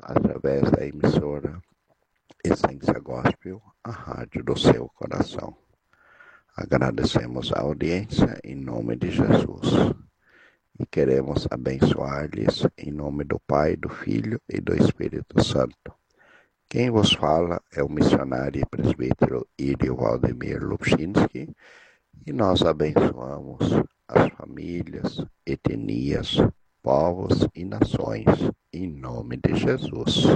através da emissora Essência Gospel, a rádio do seu coração. Agradecemos a audiência em nome de Jesus e queremos abençoar-lhes em nome do Pai, do Filho e do Espírito Santo. Quem vos fala é o missionário e presbítero Írio Valdemir Lubchinski e nós abençoamos as famílias, etnias, povos e nações em nome de Jesus.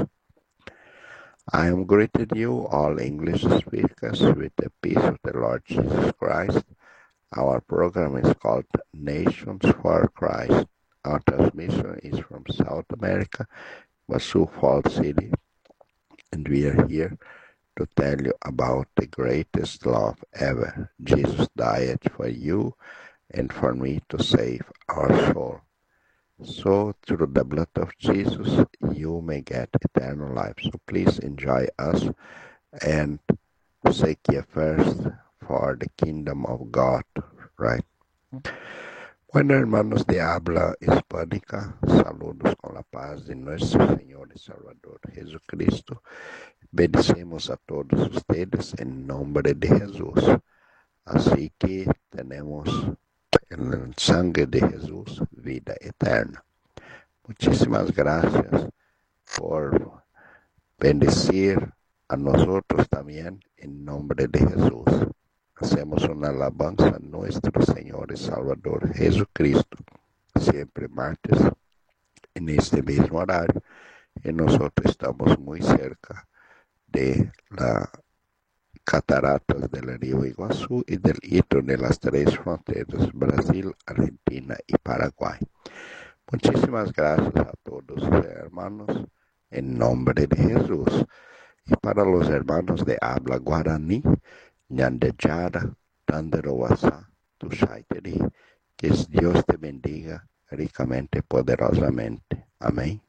I am greeting you, all English speakers, with the peace of the Lord Jesus Christ. Our program is called Nations for Christ. Our transmission is from South America, Sioux Falls City, and we are here to tell you about the greatest love ever. Jesus died for you and for me to save our soul. So through the blood of Jesus, you may get eternal life. So please enjoy us and seek ye first for the kingdom of God, right? Bueno, hermanos de habla hispánica, saludos con la paz de nuestro Señor y Salvador Jesucristo. Bendecimos a todos ustedes en nombre de Jesús. Así que tenemos en el sangre de Jesús vida eterna. Muchísimas gracias por bendecir a nosotros también en nombre de Jesús. Hacemos una alabanza a nuestro Señor y Salvador Jesucristo, siempre martes, en este mismo horario, y nosotros estamos muy cerca de las cataratas del río Iguazú y del hito de las tres fronteras, Brasil, Argentina y Paraguay. Muchísimas gracias a todos los hermanos en nombre de Jesús. Y para los hermanos de habla guaraní, Ñandejara, Tanderoasa, Tushaiteri, que Dios te bendiga ricamente, poderosamente. Amén.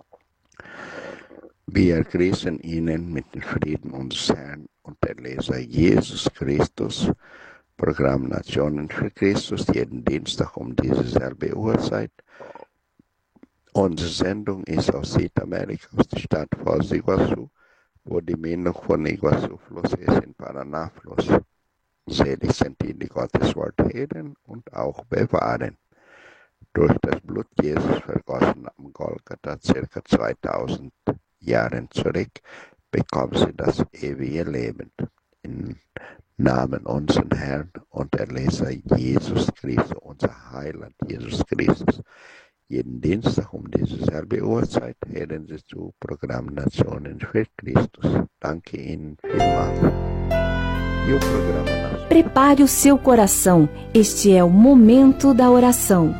Vi er krisen ihnen mit den Frieden unseres Herrn und der Leser Jesus Christus, Programm Nationen für Christus, jeden Dienstag diese selbe Uhrzeit. Unsere Sendung ist aus Südamerika, aus der Stadt Foz do Iguaçu, wo die Mündung von Iguaçu-Fluss ist in Paraná-Fluss. Selig sind die, die Gottes Wort hören und auch bewahren. Durch das Blut Jesus vergossen am Golgatha, circa 2000 Jahren zurück, bekommen sie das ewige Leben. Im Namen unseres Herrn und Erlöser Jesus Christus, unser Heiland Jesus Christus. Jeden Dienstag diese selbe Uhrzeit hören Sie zu Programm Nationen für Christus. Danke Ihnen vielmals. E o programa Nacional. Prepare o seu coração. Este é o momento da oração.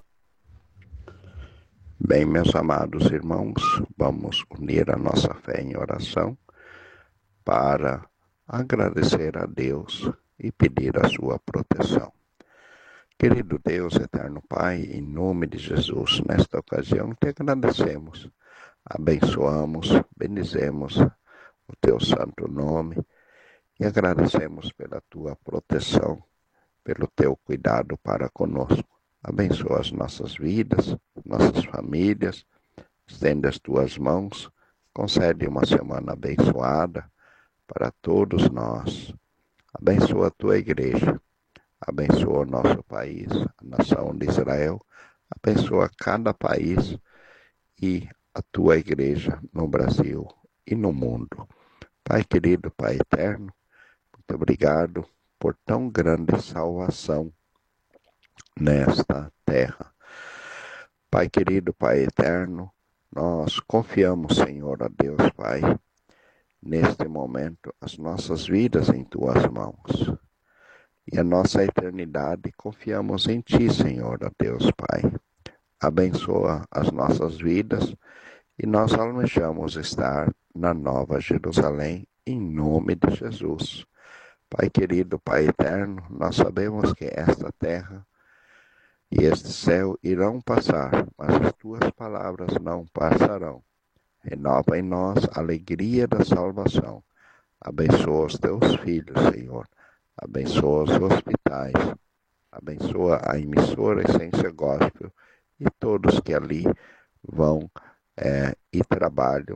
Bem, meus amados irmãos, vamos unir a nossa fé em oração para agradecer a Deus e pedir a sua proteção. Querido Deus, eterno Pai, em nome de Jesus, nesta ocasião te agradecemos, abençoamos, bendizemos o teu santo nome e agradecemos pela tua proteção, pelo teu cuidado para conosco. Abençoa as nossas vidas, nossas famílias, estende as tuas mãos, concede uma semana abençoada para todos nós. Abençoa a tua igreja. Abençoa o nosso país, a nação de Israel, abençoa cada país e a tua igreja no Brasil e no mundo. Pai querido, Pai eterno, muito obrigado por tão grande salvação nesta terra. Pai querido, Pai eterno, nós confiamos, Senhor, a Deus, Pai, neste momento, as nossas vidas em tuas mãos. E a nossa eternidade confiamos em Ti, Senhor, ó Deus Pai. Abençoa as nossas vidas e nós almejamos estar na Nova Jerusalém, em nome de Jesus. Pai querido, Pai eterno, nós sabemos que esta terra e este céu irão passar, mas as Tuas palavras não passarão. Renova em nós a alegria da salvação. Abençoa os Teus filhos, Senhor. Abençoa os hospitais, abençoa a emissora Essência Gospel e todos que ali vão e trabalham